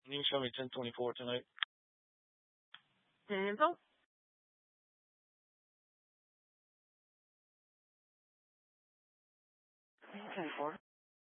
You can show me 1024 tonight. Cancel. 1024.